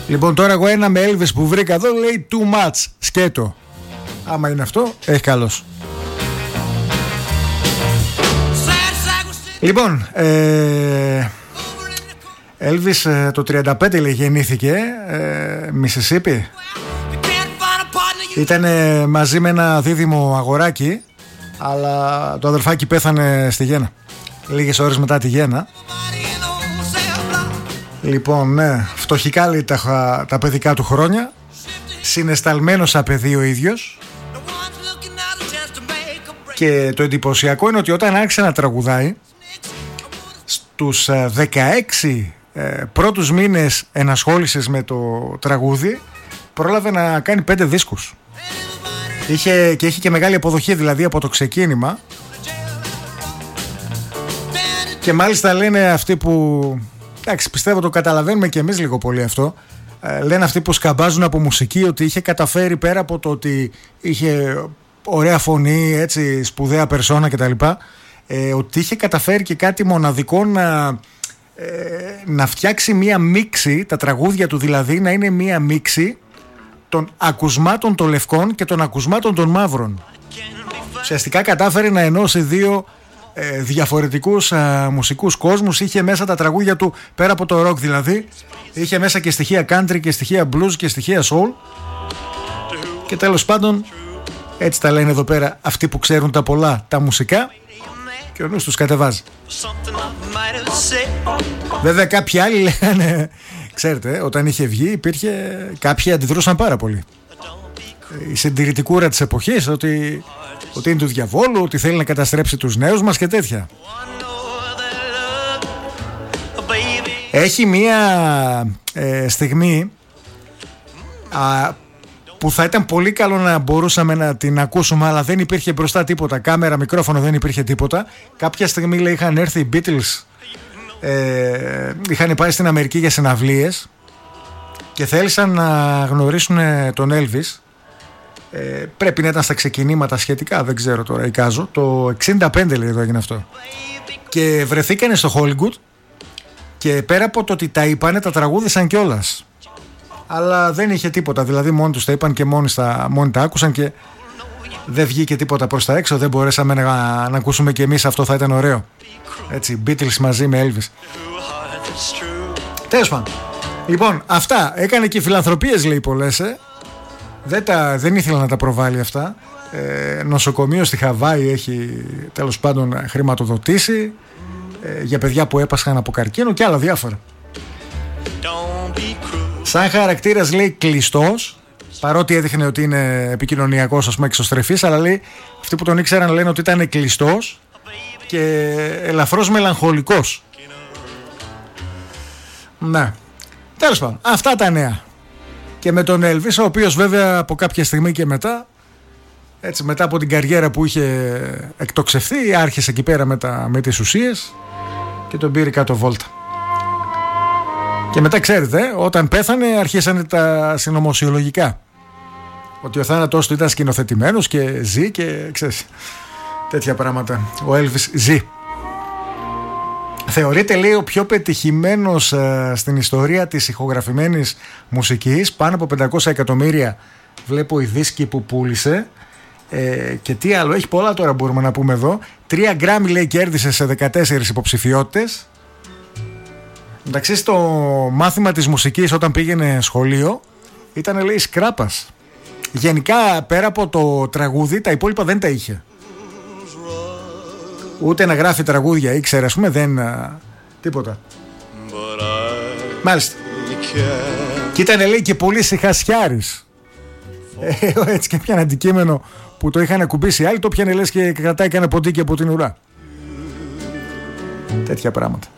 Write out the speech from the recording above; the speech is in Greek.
Λοιπόν, τώρα εγώ ένα με Elvis που βρήκα εδώ λέει too much. Σκέτο. Άμα είναι αυτό, έχει καλώς. Λοιπόν, Elvis το 35 λέει γεννήθηκε, Mississippi. Ήτανε μαζί με ένα δίδυμο αγοράκι, αλλά το αδερφάκι πέθανε στη γέννα λίγες ώρες μετά τη γέννα. Λοιπόν, ναι, φτωχικά λέει τα παιδικά του χρόνια. Συναισθαλμένος σαν παιδί ο ίδιος. Και το εντυπωσιακό είναι ότι όταν άρχισε να τραγουδάει, στους 16 πρώτους μήνες ενασχόλησης με το τραγούδι, πρόλαβε να κάνει 5 δίσκους. Είχε και μεγάλη αποδοχή δηλαδή από το ξεκίνημα. Και μάλιστα λένε αυτοί που... Εντάξει, πιστεύω το καταλαβαίνουμε και εμείς λίγο πολύ αυτό. Λένε αυτοί που σκαμπάζουν από μουσική ότι είχε καταφέρει, πέρα από το ότι είχε ωραία φωνή, έτσι, σπουδαία περσόνα κτλ, ότι είχε καταφέρει και κάτι μοναδικό να φτιάξει μία μίξη, τα τραγούδια του δηλαδή να είναι μία μίξη των ακουσμάτων των λευκών και των ακουσμάτων των μαύρων. Ουσιαστικά κατάφερε να ενώσει δύο διαφορετικούς μουσικούς κόσμους. Είχε μέσα τα τραγούδια του, πέρα από το rock δηλαδή, είχε μέσα και στοιχεία country και στοιχεία blues και στοιχεία soul. Και τέλος πάντων, έτσι τα λένε εδώ πέρα αυτοί που ξέρουν τα πολλά τα μουσικά, και ο νους τους κατεβάζει. Βέβαια κάποιοι άλλοι λέγανε, ξέρετε, όταν είχε βγει κάποιοι αντιδρούσαν πάρα πολύ. Η συντηρητικούρα της εποχής, ότι είναι του διαβόλου, ότι θέλει να καταστρέψει τους νέους μας και τέτοια. Έχει μία στιγμή που θα ήταν πολύ καλό να μπορούσαμε να την ακούσουμε, αλλά δεν υπήρχε μπροστά τίποτα, κάμερα, μικρόφωνο, δεν υπήρχε τίποτα. Κάποια στιγμή λέει είχαν έρθει οι Beatles, είχαν πάει στην Αμερική για συναυλίες και θέλησαν να γνωρίσουν τον Elvis. Πρέπει να ήταν στα ξεκινήματα σχετικά, δεν ξέρω τώρα, εικάζω. Το 65 λέει εδώ έγινε αυτό. Και βρεθήκανε στο Hollywood και πέρα από το ότι τα είπανε, τα τραγούδισαν κιόλας. Αλλά δεν είχε τίποτα, δηλαδή μόνοι τους τα είπαν και μόνοι τα άκουσαν και δεν βγήκε τίποτα προς τα έξω. Δεν μπορέσαμε να ακούσουμε κι εμείς, αυτό θα ήταν ωραίο. Έτσι, Beatles μαζί με Elvis. Τέλος πάντων. Λοιπόν, αυτά. Έκανε και φιλανθρωπίες λέει πολλές, δεν ήθελα να τα προβάλλει αυτά. Νοσοκομείο στη Χαβάη έχει τέλος πάντων χρηματοδοτήσει για παιδιά που έπασχαν από καρκίνο και άλλα διάφορα. Σαν χαρακτήρας λέει κλειστός, παρότι έδειχνε ότι είναι επικοινωνιακός, ας πούμε, εξωστρεφής, αλλά λέει αυτοί που τον ήξεραν λένε ότι ήταν κλειστός και ελαφρώς μελαγχολικός. Ναι. Τέλος πάντων, αυτά τα νέα. Και με τον Elvis, ο οποίος βέβαια από κάποια στιγμή και μετά, έτσι, μετά από την καριέρα που είχε εκτοξευθεί, άρχισε εκεί πέρα με τις ουσίες και τον πήρε κάτω βόλτα. Και μετά ξέρετε, όταν πέθανε αρχίσανε τα συνωμοσιολογικά, ότι ο θάνατός του ήταν σκηνοθετημένος και ζει και ξέρεις, τέτοια πράγματα. Ο Elvis ζει. Θεωρείται λέει ο πιο πετυχημένος στην ιστορία της ηχογραφημένης μουσικής. Πάνω από 500 εκατομμύρια βλέπω οι δίσκοι που πούλησε. Και τι άλλο, έχει πολλά τώρα μπορούμε να πούμε εδώ. 3 γκράμμι λέει κέρδισε σε 14 υποψηφιότητες. Εντάξει, στο μάθημα της μουσικής όταν πήγαινε σχολείο ήταν λέει σκράπας. Γενικά πέρα από το τραγούδι τα υπόλοιπα δεν τα είχε. Ούτε να γράφει τραγούδια ήξερε, ας πούμε, δεν... τίποτα. Μάλιστα. Και ήταν λέει και πολύ σιχασιάρης. Έτσι και πιάνε αντικείμενο που το είχαν ακουμπήσει άλλοι, το πιάνε λες και κρατάει κανένα ποντίκι από την ουρά. Τέτοια πράγματα.